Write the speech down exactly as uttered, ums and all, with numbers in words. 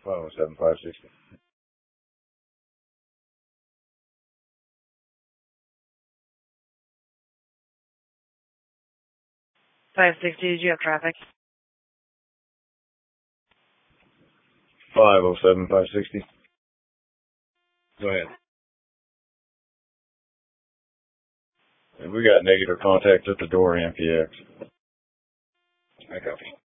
five oh seven, five sixty. five sixty, did you have traffic? five oh seven, five sixty. Go ahead. And we got negative contact at the door, M P X. I copy.